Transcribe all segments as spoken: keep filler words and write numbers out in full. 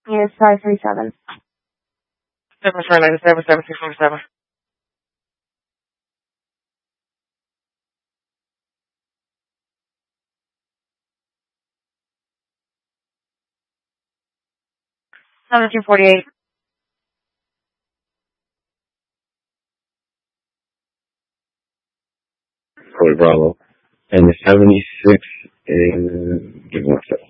Yes, five three seven. seven seven nine seven seven six four seven. seventeen forty-eight. Cody Bravo. And the seventy-six is, give me one second.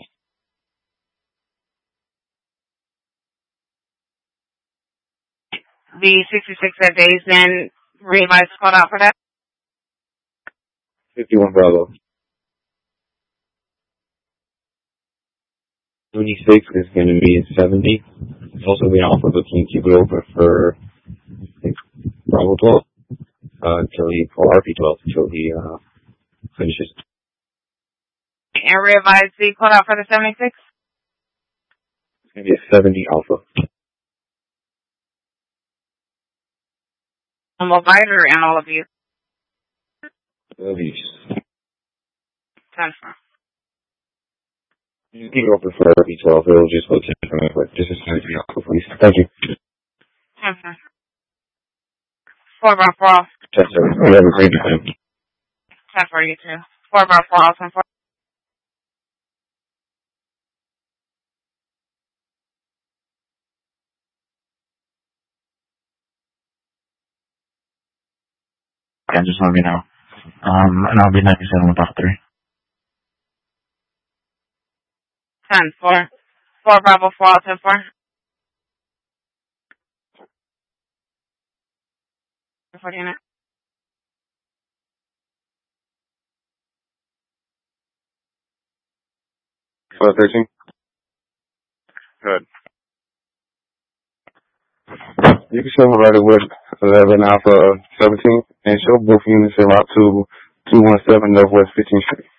The sixty-six at days, then revised called out for that. fifty-one Bravo. seventy-six is going to be at seventy. It's also being offered, but can you keep it open for, I think, Bravo twelve? Uh, until he, or R P twelve, until he, uh, finishes. And revised the called out for the seventy-six. It's going to be a seventy Alpha. I'm a Vider and all of you. Love you. Transfer. You can keep it open for R P twelve. It'll just go ten for me, but just a seventy Alpha, please. Thank you. Transfer. Four bar four off. Yes, sir. We have a great time. Transfer you too. Four bar four off and four. Yeah, just let me know. Um, and I'll be ninety-seven with all three. Ten, four. Four Bravo, four, all ten, four. forty unit. twelve thirteen. Good. You can show right with eleven Alpha seventeen and show both units in Route two, two one seven Northwest fifteenth Street.